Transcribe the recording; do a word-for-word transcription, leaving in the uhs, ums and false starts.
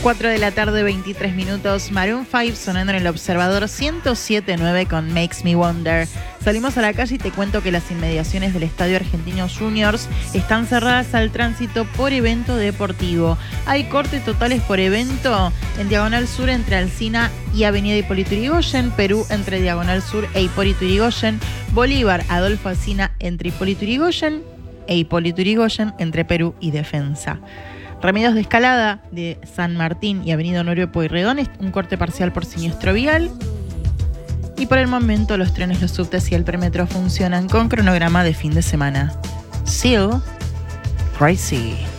cuatro de la tarde, veintitrés minutos. Maroon cinco sonando en el Observador ciento siete punto nueve con Makes Me Wonder. Salimos a la calle y te cuento que las inmediaciones del Estadio Argentinos Juniors están cerradas al tránsito por evento deportivo. Hay cortes totales por evento en Diagonal Sur entre Alsina y Avenida Hipólito Yrigoyen, Perú entre Diagonal Sur e Hipólito Yrigoyen, Bolívar, Adolfo Alsina entre Hipólito Yrigoyen e Hipólito Yrigoyen entre Perú y Defensa. Remedios de Escalada de San Martín y Avenida Honorio Pueyrredón, un corte parcial por siniestro vial. Y por el momento los trenes, los subtes y el premetro funcionan con cronograma de fin de semana. Seal, Crazy.